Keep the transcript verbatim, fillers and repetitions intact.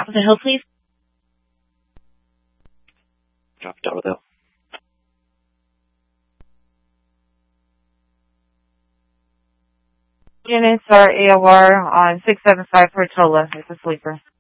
Top of the hill, please. Drop top of the hill. Units are A O R on six seven five Portola. It's a sleeper.